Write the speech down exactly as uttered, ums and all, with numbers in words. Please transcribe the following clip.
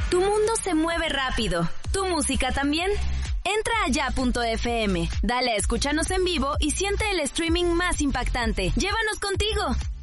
Tu mundo se mueve rápido. ¿Tu música también? Entra a ya punto efe eme, dale a escúchanos en vivo y siente el streaming más impactante. ¡Llévanos contigo!